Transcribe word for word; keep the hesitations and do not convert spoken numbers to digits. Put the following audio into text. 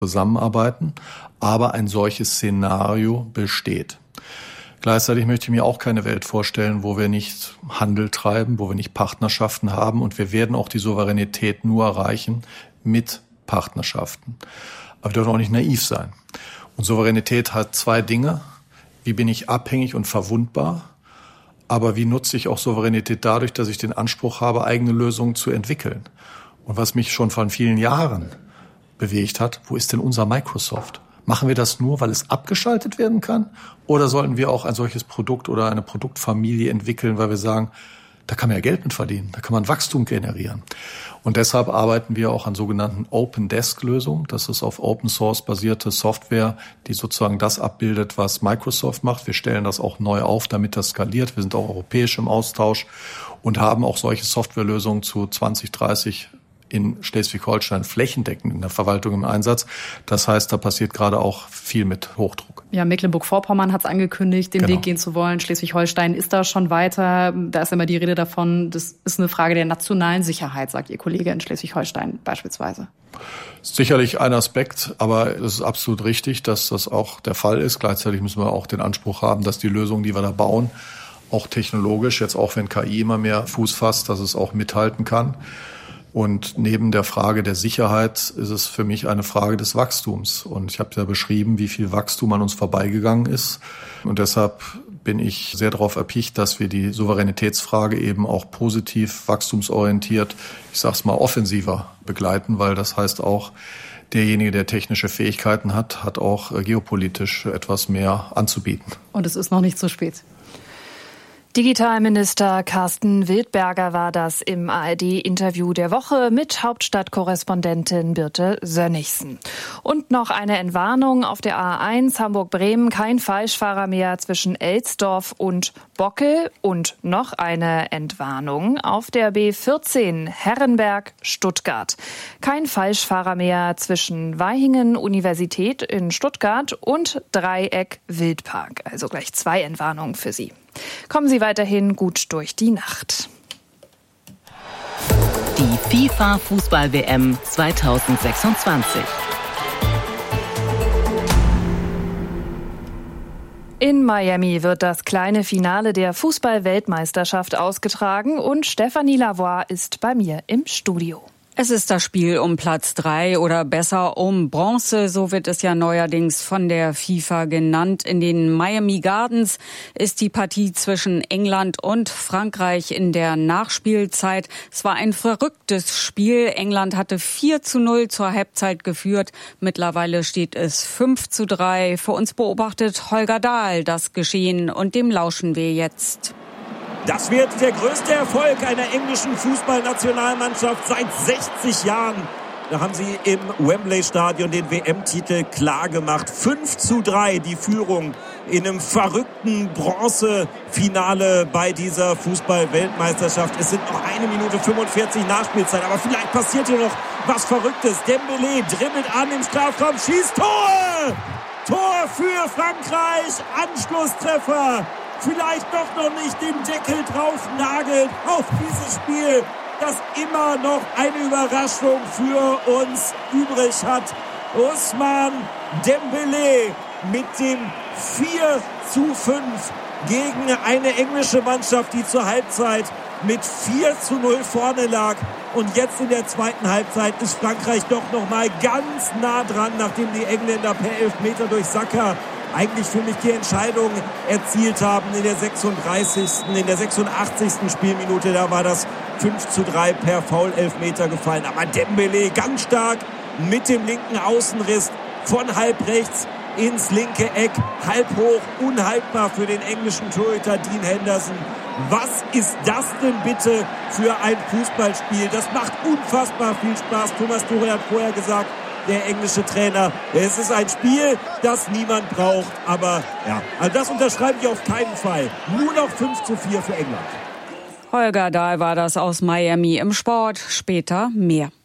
zusammenarbeiten, aber ein solches Szenario besteht. Gleichzeitig möchte ich mir auch keine Welt vorstellen, wo wir nicht Handel treiben, wo wir nicht Partnerschaften haben, und wir werden auch die Souveränität nur erreichen mit Partnerschaften. Aber wir dürfen auch nicht naiv sein. Und Souveränität hat zwei Dinge. Wie bin ich abhängig und verwundbar? Aber wie nutze ich auch Souveränität dadurch, dass ich den Anspruch habe, eigene Lösungen zu entwickeln? Und was mich schon vor vielen Jahren bewegt hat, wo ist denn unser Microsoft? Machen wir das nur, weil es abgeschaltet werden kann? Oder sollten wir auch ein solches Produkt oder eine Produktfamilie entwickeln, weil wir sagen, da kann man ja Geld mit verdienen, da kann man Wachstum generieren. Und deshalb arbeiten wir auch an sogenannten Open Desk Lösungen. Das ist auf Open Source basierte Software, die sozusagen das abbildet, was Microsoft macht. Wir stellen das auch neu auf, damit das skaliert. Wir sind auch europäisch im Austausch und haben auch solche Softwarelösungen zu zwanzig dreißig in Schleswig-Holstein flächendeckend in der Verwaltung im Einsatz. Das heißt, da passiert gerade auch viel mit Hochdruck. Ja, Mecklenburg-Vorpommern hat es angekündigt, den genau. Weg gehen zu wollen. Schleswig-Holstein ist da schon weiter. Da ist immer die Rede davon, das ist eine Frage der nationalen Sicherheit, sagt Ihr Kollege in Schleswig-Holstein beispielsweise. Sicherlich ein Aspekt, aber es ist absolut richtig, dass das auch der Fall ist. Gleichzeitig müssen wir auch den Anspruch haben, dass die Lösungen, die wir da bauen, auch technologisch, jetzt auch wenn K I immer mehr Fuß fasst, dass es auch mithalten kann. Und neben der Frage der Sicherheit ist es für mich eine Frage des Wachstums. Und ich habe ja beschrieben, wie viel Wachstum an uns vorbeigegangen ist. Und deshalb bin ich sehr darauf erpicht, dass wir die Souveränitätsfrage eben auch positiv, wachstumsorientiert, ich sag's mal offensiver begleiten, weil das heißt auch, derjenige, der technische Fähigkeiten hat, hat auch geopolitisch etwas mehr anzubieten. Und es ist noch nicht zu spät. Digitalminister Carsten Wildberger war das im A R D-Interview der Woche mit Hauptstadtkorrespondentin Birte Sönnigsen. Und noch eine Entwarnung auf der A eins Hamburg-Bremen, kein Falschfahrer mehr zwischen Elsdorf und Bockel. Und noch eine Entwarnung auf der B vierzehn Herrenberg-Stuttgart. Kein Falschfahrer mehr zwischen Vaihingen Universität in Stuttgart und Dreieck Wildpark. Also gleich zwei Entwarnungen für Sie. Kommen Sie weiterhin gut durch die Nacht. Die FIFA-Fußball-W M zweitausendsechsundzwanzig. In Miami wird das kleine Finale der Fußball-Weltmeisterschaft ausgetragen und Stefanie Lavoie ist bei mir im Studio. Es ist das Spiel um Platz drei oder besser um Bronze, so wird es ja neuerdings von der FIFA genannt. In den Miami Gardens ist die Partie zwischen England und Frankreich in der Nachspielzeit. Es war ein verrücktes Spiel. England hatte vier zu null zur Halbzeit geführt. Mittlerweile steht es fünf zu drei. Für uns beobachtet Holger Dahl das Geschehen und dem lauschen wir jetzt. Das wird der größte Erfolg einer englischen Fußballnationalmannschaft seit sechzig Jahren. Da haben sie im Wembley-Stadion den W M-Titel klar gemacht. fünf zu drei die Führung in einem verrückten Bronzefinale bei dieser Fußball-Weltmeisterschaft. Es sind noch eine Minute fünfundvierzig Nachspielzeit, aber vielleicht passiert hier noch was Verrücktes. Dembélé dribbelt an im Strafraum, schießt Tor! Tor für Frankreich, Anschlusstreffer. Vielleicht doch noch nicht den Deckel drauf nagelt auf dieses Spiel, das immer noch eine Überraschung für uns übrig hat. Ousmane Dembélé mit dem vier zu fünf gegen eine englische Mannschaft, die zur Halbzeit mit vier zu null vorne lag. Und jetzt in der zweiten Halbzeit ist Frankreich doch noch mal ganz nah dran, nachdem die Engländer per Elfmeter durch Saka eigentlich für mich die Entscheidung erzielt haben in der sechsunddreißigsten in der sechsundachtzigsten Spielminute. Da war das fünf zu drei per Foul-Elfmeter gefallen. Aber Dembélé ganz stark mit dem linken Außenriss von halb rechts ins linke Eck. Halb hoch, unhaltbar für den englischen Torhüter Dean Henderson. Was ist das denn bitte für ein Fußballspiel? Das macht unfassbar viel Spaß. Thomas Tuchel hat vorher gesagt, der englische Trainer, es ist ein Spiel, das niemand braucht. Aber ja, also das unterschreibe ich auf keinen Fall. Nur noch fünf zu vier für England. Holger Dahl war das aus Miami im Sport. Später mehr.